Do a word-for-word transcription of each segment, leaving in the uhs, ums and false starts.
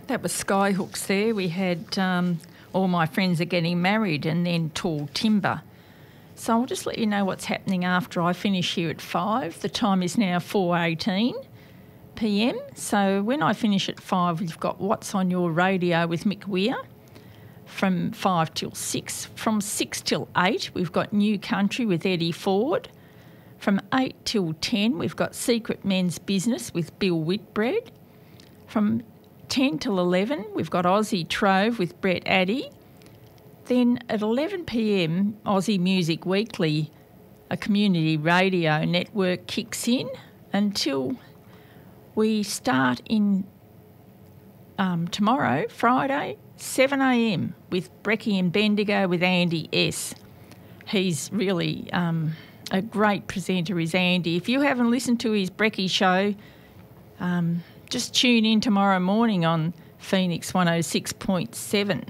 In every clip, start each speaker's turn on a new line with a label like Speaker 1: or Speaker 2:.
Speaker 1: That was Skyhooks there. We had um, All My Friends Are Getting Married and then Tall Timber. So I'll just let you know what's happening after I finish here at five. The time is now four eighteen p m. So when I finish at five, we've got What's on Your Radio with Mick Weir from five till six. From six till eight, we've got New Country with Eddie Ford. From eight till ten, we've got Secret Men's Business with Bill Whitbread. From ten till eleven, we've got Aussie Trove with Brett Addy. Then at eleven p m, Aussie Music Weekly, a community radio network, kicks in until we start in um, tomorrow, Friday, seven a m with Brecky and Bendigo with Andy S. He's really um, a great presenter, is Andy. If you haven't listened to his Brecky show, um, just tune in tomorrow morning on Phoenix one oh six point seven.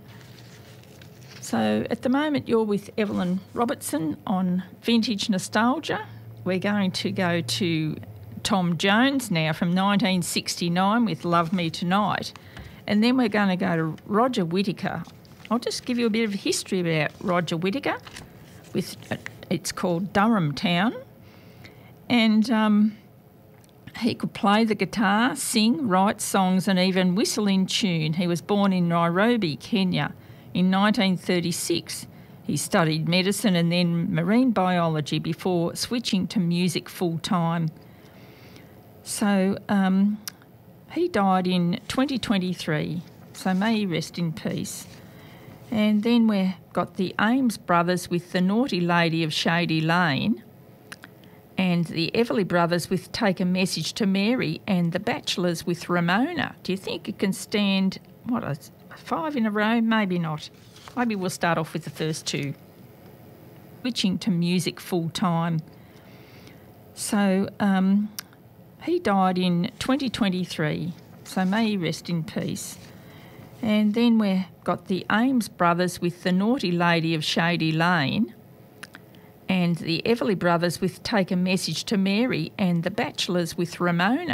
Speaker 1: So at the moment you're with Evelyn Robertson on Vintage Nostalgia. We're going to go to Tom Jones now from nineteen sixty-nine with Love Me Tonight. And then we're going to go to Roger Whittaker. I'll just give you a bit of history about Roger Whittaker. With, it's called Durham Town. And um, he could play the guitar, sing, write songs and even whistle in tune. He was born in Nairobi, Kenya in nineteen thirty-six. He studied medicine and then marine biology before switching to music full-time. So um, he died in twenty twenty-three, so may he rest in peace. And then we've got the Ames Brothers with The Naughty Lady of Shady Lane, and the Everly Brothers with Take a Message to Mary, and the Bachelors with Ramona. Do you think it can stand, what, a five in a row? Maybe not. Maybe we'll start off with the first two. Switching to music full-time. So um, he died in twenty twenty-three, so may he rest in peace. And then we've got the Ames Brothers with The Naughty Lady of Shady Lane, and the Everly Brothers with Take a Message to Mary, and the Bachelors with Ramona.